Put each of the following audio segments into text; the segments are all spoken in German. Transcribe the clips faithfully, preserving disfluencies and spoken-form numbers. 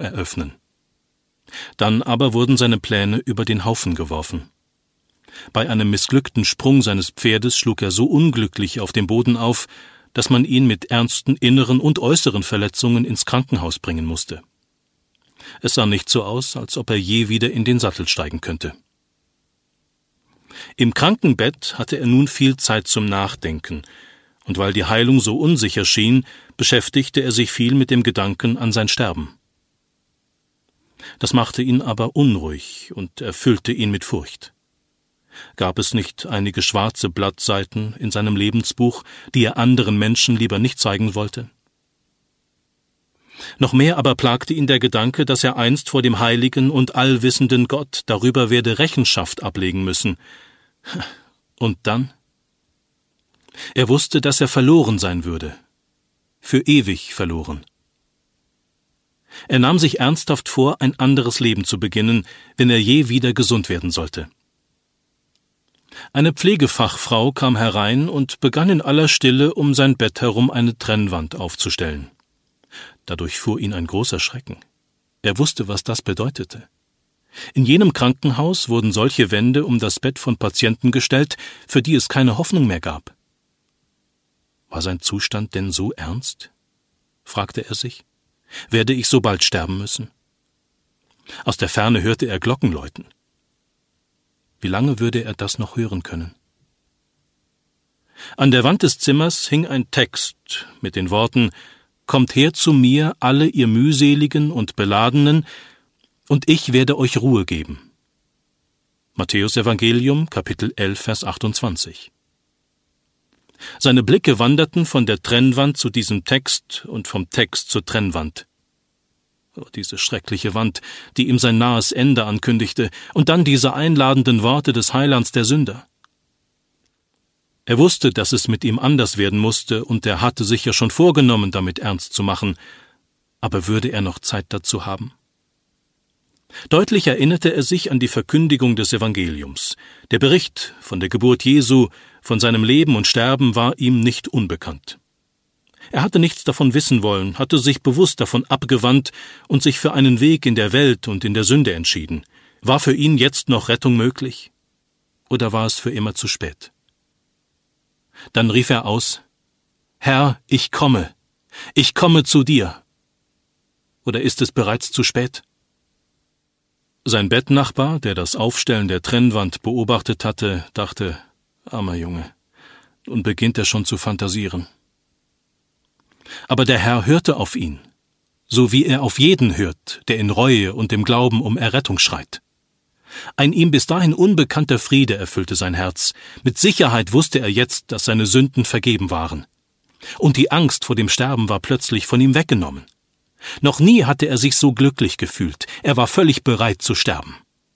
eröffnen. Dann aber wurden seine Pläne über den Haufen geworfen. Bei einem missglückten Sprung seines Pferdes schlug er so unglücklich auf dem Boden auf, dass man ihn mit ernsten inneren und äußeren Verletzungen ins Krankenhaus bringen musste. Es sah nicht so aus, als ob er je wieder in den Sattel steigen könnte. Im Krankenbett hatte er nun viel Zeit zum Nachdenken, und weil die Heilung so unsicher schien, beschäftigte er sich viel mit dem Gedanken an sein Sterben. Das machte ihn aber unruhig und erfüllte ihn mit Furcht. Gab es nicht einige schwarze Blattseiten in seinem Lebensbuch, die er anderen Menschen lieber nicht zeigen wollte? Noch mehr aber plagte ihn der Gedanke, dass er einst vor dem heiligen und allwissenden Gott darüber werde Rechenschaft ablegen müssen. Und dann? Er wusste, dass er verloren sein würde. Für ewig verloren. Er nahm sich ernsthaft vor, ein anderes Leben zu beginnen, wenn er je wieder gesund werden sollte. Eine Pflegefachfrau kam herein und begann in aller Stille um sein Bett herum eine Trennwand aufzustellen. Dadurch fuhr ihn ein großer Schrecken. Er wusste, was das bedeutete. In jenem Krankenhaus wurden solche Wände um das Bett von Patienten gestellt, für die es keine Hoffnung mehr gab. War sein Zustand denn so ernst? Fragte er sich. Werde ich so bald sterben müssen? Aus der Ferne hörte er Glocken läuten. Wie lange würde er das noch hören können? An der Wand des Zimmers hing ein Text mit den Worten: »Kommt her zu mir, alle ihr mühseligen und Beladenen, und ich werde euch Ruhe geben.« Matthäus Evangelium, Kapitel elf, Vers achtundzwanzig. Seine Blicke wanderten von der Trennwand zu diesem Text und vom Text zur Trennwand. Oh, diese schreckliche Wand, die ihm sein nahes Ende ankündigte, und dann diese einladenden Worte des Heilands der Sünder. Er wusste, dass es mit ihm anders werden musste, und er hatte sich ja schon vorgenommen, damit ernst zu machen. Aber würde er noch Zeit dazu haben? Deutlich erinnerte er sich an die Verkündigung des Evangeliums. Der Bericht von der Geburt Jesu, von seinem Leben und Sterben war ihm nicht unbekannt. Er hatte nichts davon wissen wollen, hatte sich bewusst davon abgewandt und sich für einen Weg in der Welt und in der Sünde entschieden. War für ihn jetzt noch Rettung möglich? Oder war es für immer zu spät? Dann rief er aus: »Herr, ich komme, ich komme zu dir.« Oder ist es bereits zu spät? Sein Bettnachbar, der das Aufstellen der Trennwand beobachtet hatte, dachte: »Armer Junge, nun beginnt er schon zu fantasieren.« Aber der Herr hörte auf ihn, so wie er auf jeden hört, der in Reue und im Glauben um Errettung schreit. Ein ihm bis dahin unbekannter Friede erfüllte sein Herz. Mit Sicherheit wusste er jetzt, dass seine Sünden vergeben waren. Und die Angst vor dem Sterben war plötzlich von ihm weggenommen. Noch nie hatte er sich so glücklich gefühlt. Er war völlig bereit zu sterben.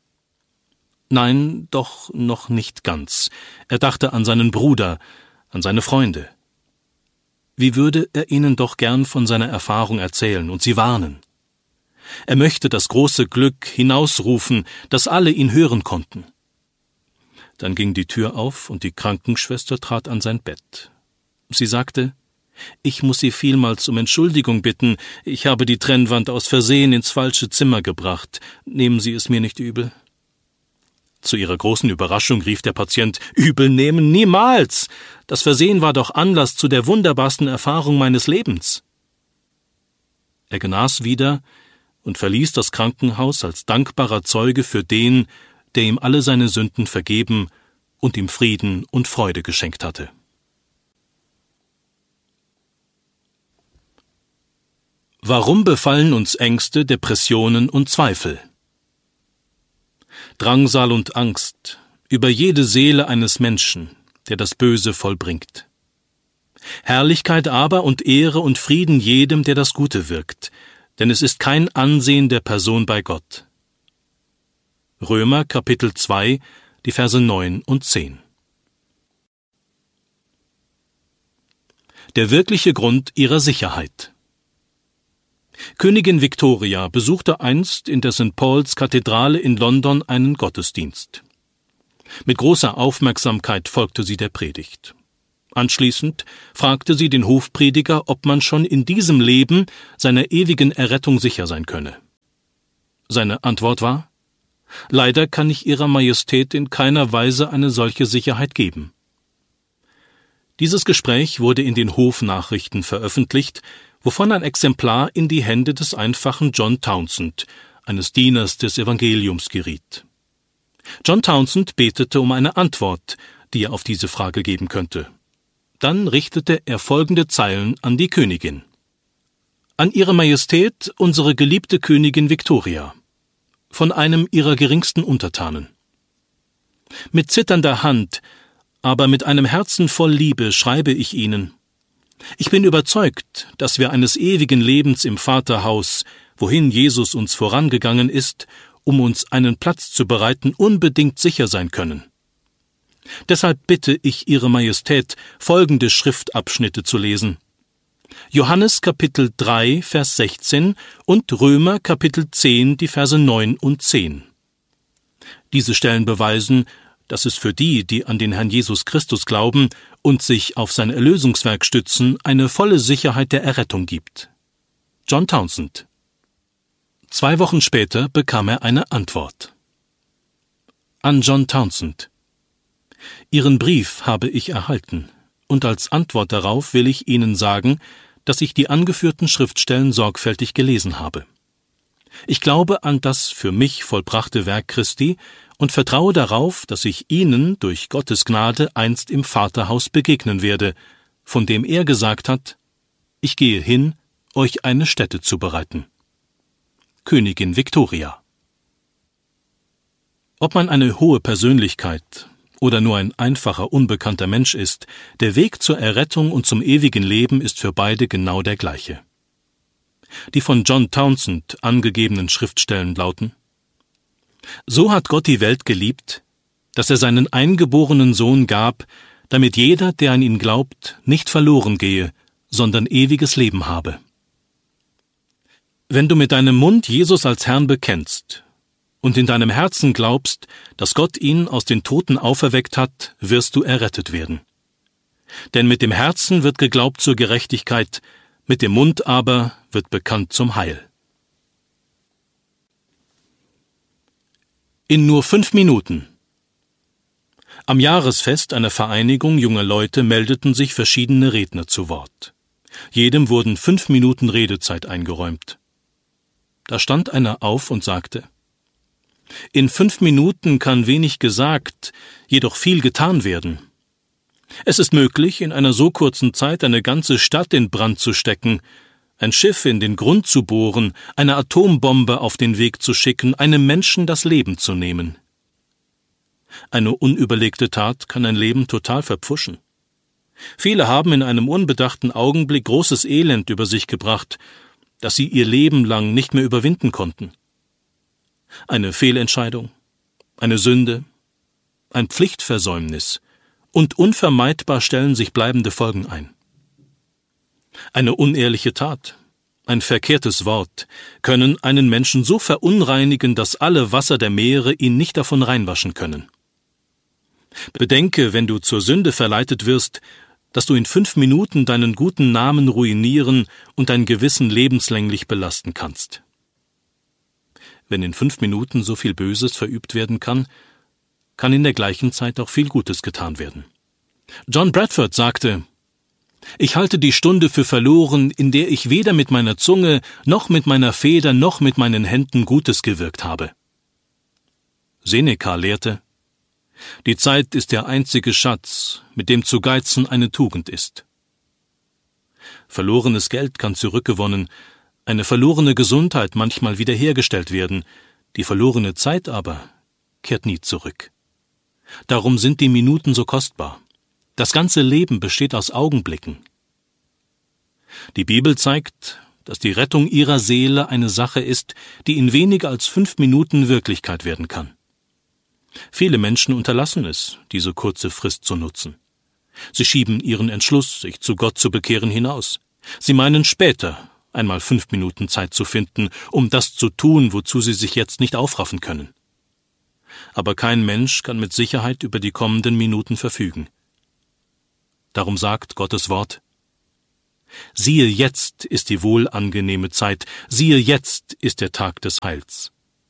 Nein, doch noch nicht ganz. Er dachte an seinen Bruder, an seine Freunde. Wie würde er ihnen doch gern von seiner Erfahrung erzählen und sie warnen. Er möchte das große Glück hinausrufen, dass alle ihn hören konnten. Dann ging die Tür auf und die Krankenschwester trat an sein Bett. Sie sagte: »Ich muss Sie vielmals um Entschuldigung bitten. Ich habe die Trennwand aus Versehen ins falsche Zimmer gebracht. Nehmen Sie es mir nicht übel?« Zu ihrer großen Überraschung rief der Patient: »Übel nehmen niemals! Das Versehen war doch Anlass zu der wunderbarsten Erfahrung meines Lebens.« Er genas wieder und verließ das Krankenhaus als dankbarer Zeuge für den, der ihm alle seine Sünden vergeben und ihm Frieden und Freude geschenkt hatte. Warum befallen uns Ängste, Depressionen und Zweifel? Drangsal und Angst über jede Seele eines Menschen, der das Böse vollbringt. Herrlichkeit aber und Ehre und Frieden jedem, der das Gute wirkt, denn es ist kein Ansehen der Person bei Gott. Römer Kapitel zwei, die Verse neun und zehn. Der wirkliche Grund ihrer Sicherheit. Königin Victoria besuchte einst in der Sankt Paul's Kathedrale in London einen Gottesdienst. Mit großer Aufmerksamkeit folgte sie der Predigt. Anschließend fragte sie den Hofprediger, ob man schon in diesem Leben seiner ewigen Errettung sicher sein könne. Seine Antwort war: »Leider kann ich Ihrer Majestät in keiner Weise eine solche Sicherheit geben.« Dieses Gespräch wurde in den Hofnachrichten veröffentlicht, wovon ein Exemplar in die Hände des einfachen John Townsend, eines Dieners des Evangeliums, geriet. John Townsend betete um eine Antwort, die er auf diese Frage geben könnte. Dann richtete er folgende Zeilen an die Königin: »An Ihre Majestät, unsere geliebte Königin Victoria, von einem Ihrer geringsten Untertanen. Mit zitternder Hand, aber mit einem Herzen voll Liebe schreibe ich Ihnen. Ich bin überzeugt, dass wir eines ewigen Lebens im Vaterhaus, wohin Jesus uns vorangegangen ist, um uns einen Platz zu bereiten, unbedingt sicher sein können. Deshalb bitte ich Ihre Majestät, folgende Schriftabschnitte zu lesen: Johannes Kapitel drei, Vers sechzehn und Römer Kapitel zehn, die Verse neun und zehn. Diese Stellen beweisen, dass es für die, die an den Herrn Jesus Christus glauben und sich auf sein Erlösungswerk stützen, eine volle Sicherheit der Errettung gibt. John Townsend. Zwei Wochen später bekam er eine Antwort. An John Townsend: Ihren Brief habe ich erhalten, und als Antwort darauf will ich Ihnen sagen, dass ich die angeführten Schriftstellen sorgfältig gelesen habe. Ich glaube an das für mich vollbrachte Werk Christi und vertraue darauf, dass ich Ihnen durch Gottes Gnade einst im Vaterhaus begegnen werde, von dem er gesagt hat: Ich gehe hin, euch eine Stätte zu bereiten. Königin Victoria. Ob man eine hohe Persönlichkeit oder nur ein einfacher, unbekannter Mensch ist, der Weg zur Errettung und zum ewigen Leben ist für beide genau der gleiche. Die von John Townsend angegebenen Schriftstellen lauten: So hat Gott die Welt geliebt, dass er seinen eingeborenen Sohn gab, damit jeder, der an ihn glaubt, nicht verloren gehe, sondern ewiges Leben habe. Wenn du mit deinem Mund Jesus als Herrn bekennst und in deinem Herzen glaubst, dass Gott ihn aus den Toten auferweckt hat, wirst du errettet werden. Denn mit dem Herzen wird geglaubt zur Gerechtigkeit, mit dem Mund aber wird bekannt zum Heil. In nur fünf Minuten. Am Jahresfest einer Vereinigung junger Leute meldeten sich verschiedene Redner zu Wort. Jedem wurden fünf Minuten Redezeit eingeräumt. Da stand einer auf und sagte: In fünf Minuten kann wenig gesagt, jedoch viel getan werden. Es ist möglich, in einer so kurzen Zeit eine ganze Stadt in Brand zu stecken, ein Schiff in den Grund zu bohren, eine Atombombe auf den Weg zu schicken, einem Menschen das Leben zu nehmen. Eine unüberlegte Tat kann ein Leben total verpfuschen. Viele haben in einem unbedachten Augenblick großes Elend über sich gebracht, das sie ihr Leben lang nicht mehr überwinden konnten. Eine Fehlentscheidung, eine Sünde, ein Pflichtversäumnis, und unvermeidbar stellen sich bleibende Folgen ein. Eine unehrliche Tat, ein verkehrtes Wort können einen Menschen so verunreinigen, dass alle Wasser der Meere ihn nicht davon reinwaschen können. Bedenke, wenn du zur Sünde verleitet wirst, dass du in fünf Minuten deinen guten Namen ruinieren und dein Gewissen lebenslänglich belasten kannst. Wenn in fünf Minuten so viel Böses verübt werden kann, kann in der gleichen Zeit auch viel Gutes getan werden. John Bradford sagte: Ich halte die Stunde für verloren, in der ich weder mit meiner Zunge, noch mit meiner Feder, noch mit meinen Händen Gutes gewirkt habe. Seneca lehrte: Die Zeit ist der einzige Schatz, mit dem zu geizen eine Tugend ist. Verlorenes Geld kann zurückgewonnen, eine verlorene Gesundheit manchmal wiederhergestellt werden, die verlorene Zeit aber kehrt nie zurück. Darum sind die Minuten so kostbar. Das ganze Leben besteht aus Augenblicken. Die Bibel zeigt, dass die Rettung ihrer Seele eine Sache ist, die in weniger als fünf Minuten Wirklichkeit werden kann. Viele Menschen unterlassen es, diese kurze Frist zu nutzen. Sie schieben ihren Entschluss, sich zu Gott zu bekehren, hinaus. Sie meinen später einmal fünf Minuten Zeit zu finden, um das zu tun, wozu sie sich jetzt nicht aufraffen können. Aber kein Mensch kann mit Sicherheit über die kommenden Minuten verfügen. Darum sagt Gottes Wort: Siehe, jetzt ist die wohlangenehme Zeit, siehe, jetzt ist der Tag des Heils.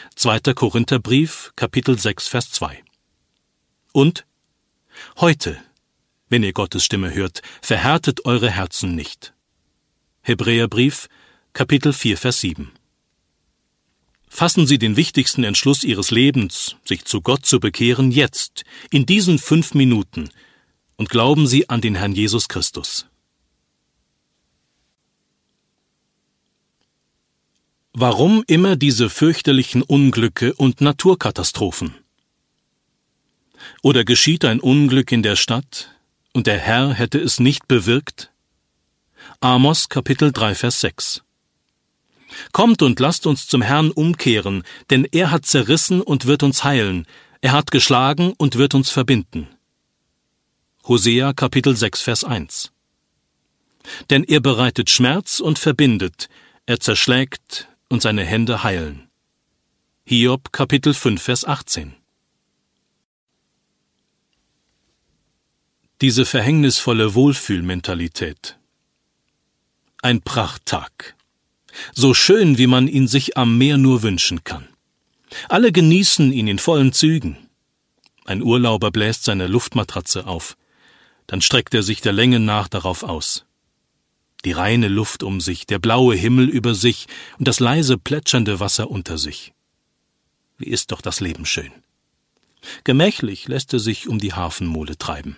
zweiter Korintherbrief, Kapitel sechs, Vers zwei. Und heute, wenn ihr Gottes Stimme hört, verhärtet eure Herzen nicht. Hebräerbrief, Kapitel vier, Vers sieben. Fassen Sie den wichtigsten Entschluss Ihres Lebens, sich zu Gott zu bekehren, jetzt, in diesen fünf Minuten, und glauben Sie an den Herrn Jesus Christus. Warum immer diese fürchterlichen Unglücke und Naturkatastrophen? Oder geschieht ein Unglück in der Stadt, und der Herr hätte es nicht bewirkt? Amos, Kapitel drei, Vers sechs. Kommt und lasst uns zum Herrn umkehren, denn er hat zerrissen und wird uns heilen, er hat geschlagen und wird uns verbinden. Hosea, Kapitel sechs, Vers eins. Denn er bereitet Schmerz und verbindet, er zerschlägt und seine Hände heilen. Hiob, Kapitel fünf, Vers achtzehn. Diese verhängnisvolle Wohlfühlmentalität. Ein Prachttag. So schön, wie man ihn sich am Meer nur wünschen kann. Alle genießen ihn in vollen Zügen. Ein Urlauber bläst seine Luftmatratze auf. Dann streckt er sich der Länge nach darauf aus. Die reine Luft um sich, der blaue Himmel über sich und das leise plätschernde Wasser unter sich. Wie ist doch das Leben schön. Gemächlich lässt er sich um die Hafenmole treiben.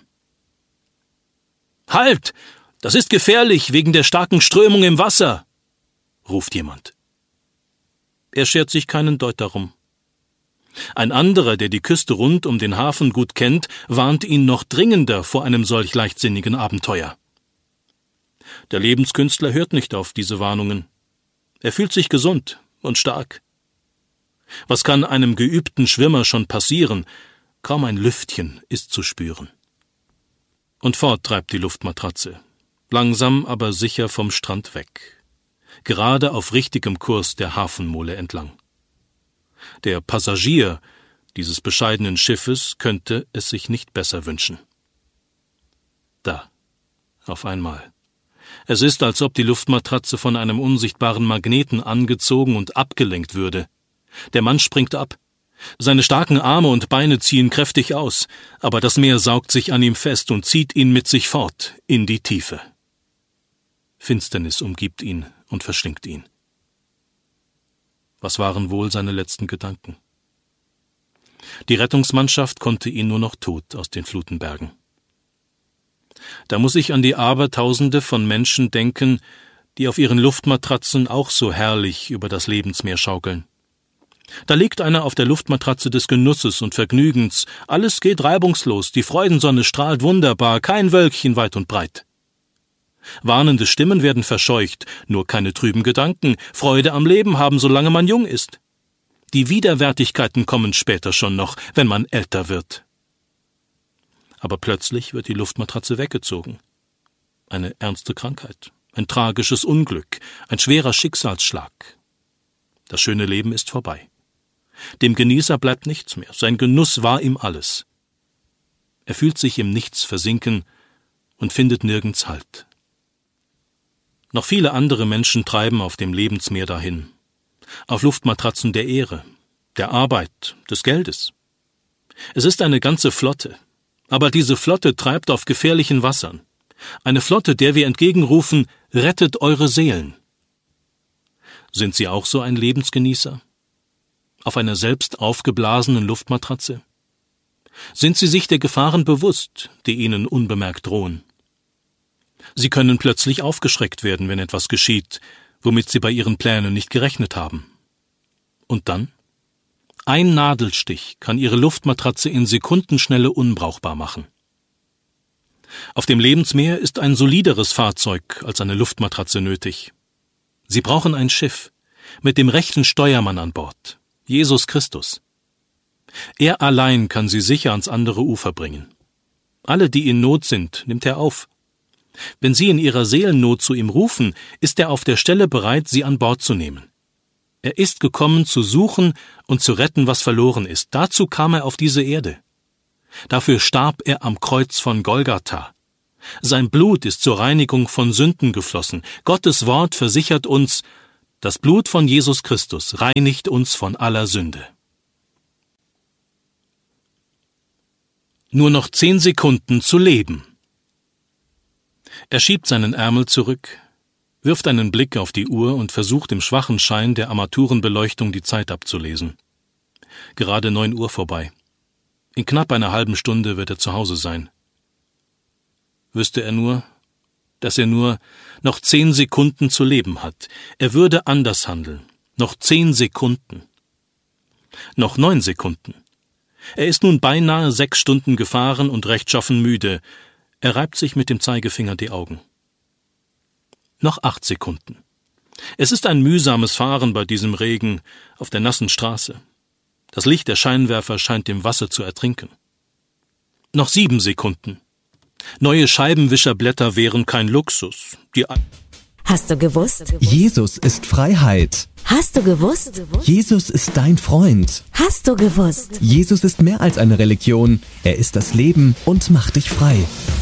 »Halt! Das ist gefährlich wegen der starken Strömung im Wasser«, ruft jemand. Er schert sich keinen Deut darum. Ein anderer, der die Küste rund um den Hafen gut kennt, warnt ihn noch dringender vor einem solch leichtsinnigen Abenteuer. Der Lebenskünstler hört nicht auf diese Warnungen. Er fühlt sich gesund und stark. Was kann einem geübten Schwimmer schon passieren? Kaum ein Lüftchen ist zu spüren. Und fort treibt die Luftmatratze, langsam aber sicher vom Strand weg, gerade auf richtigem Kurs der Hafenmole entlang. Der Passagier dieses bescheidenen Schiffes könnte es sich nicht besser wünschen. Da, auf einmal. Es ist, als ob die Luftmatratze von einem unsichtbaren Magneten angezogen und abgelenkt würde. Der Mann springt ab. Seine starken Arme und Beine ziehen kräftig aus, aber das Meer saugt sich an ihm fest und zieht ihn mit sich fort in die Tiefe. Finsternis umgibt ihn und verschlingt ihn. Was waren wohl seine letzten Gedanken? Die Rettungsmannschaft konnte ihn nur noch tot aus den Fluten bergen. Da muss ich an die Abertausende von Menschen denken, die auf ihren Luftmatratzen auch so herrlich über das Lebensmeer schaukeln. Da liegt einer auf der Luftmatratze des Genusses und Vergnügens, alles geht reibungslos, die Freudensonne strahlt wunderbar, kein Wölkchen weit und breit. Warnende Stimmen werden verscheucht, nur keine trüben Gedanken, Freude am Leben haben, solange man jung ist. Die Widerwärtigkeiten kommen später schon noch, wenn man älter wird. Aber plötzlich wird die Luftmatratze weggezogen. Eine ernste Krankheit, ein tragisches Unglück, ein schwerer Schicksalsschlag. Das schöne Leben ist vorbei. Dem Genießer bleibt nichts mehr, sein Genuss war ihm alles. Er fühlt sich im Nichts versinken und findet nirgends Halt. Noch viele andere Menschen treiben auf dem Lebensmeer dahin, auf Luftmatratzen der Ehre, der Arbeit, des Geldes. Es ist eine ganze Flotte, aber diese Flotte treibt auf gefährlichen Wassern. Eine Flotte, der wir entgegenrufen, rettet eure Seelen. Sind Sie auch so ein Lebensgenießer? Auf einer selbst aufgeblasenen Luftmatratze? Sind Sie sich der Gefahren bewusst, die Ihnen unbemerkt drohen? Sie können plötzlich aufgeschreckt werden, wenn etwas geschieht, womit Sie bei Ihren Plänen nicht gerechnet haben. Und dann? Ein Nadelstich kann Ihre Luftmatratze in Sekundenschnelle unbrauchbar machen. Auf dem Lebensmeer ist ein solideres Fahrzeug als eine Luftmatratze nötig. Sie brauchen ein Schiff mit dem rechten Steuermann an Bord, Jesus Christus. Er allein kann sie sicher ans andere Ufer bringen. Alle, die in Not sind, nimmt er auf. Wenn sie in ihrer Seelennot zu ihm rufen, ist er auf der Stelle bereit, sie an Bord zu nehmen. Er ist gekommen, zu suchen und zu retten, was verloren ist. Dazu kam er auf diese Erde. Dafür starb er am Kreuz von Golgatha. Sein Blut ist zur Reinigung von Sünden geflossen. Gottes Wort versichert uns, Das Blut von Jesus Christus reinigt uns von aller Sünde. Nur noch zehn Sekunden zu leben. Er schiebt seinen Ärmel zurück, wirft einen Blick auf die Uhr und versucht im schwachen Schein der Armaturenbeleuchtung die Zeit abzulesen. Gerade neun Uhr vorbei. In knapp einer halben Stunde wird er zu Hause sein. Wüsste er nur, dass er nur noch zehn Sekunden zu leben hat. Er würde anders handeln. Noch zehn Sekunden. Noch neun Sekunden. Er ist nun beinahe sechs Stunden gefahren und rechtschaffen müde. Er reibt sich mit dem Zeigefinger die Augen. Noch acht Sekunden. Es ist ein mühsames Fahren bei diesem Regen auf der nassen Straße. Das Licht der Scheinwerfer scheint im Wasser zu ertrinken. Noch sieben Sekunden. Neue Scheibenwischerblätter wären kein Luxus. Die Hast du gewusst? Jesus ist Freiheit. Hast du gewusst? Jesus ist dein Freund. Hast du gewusst? Jesus ist mehr als eine Religion. Er ist das Leben und macht dich frei.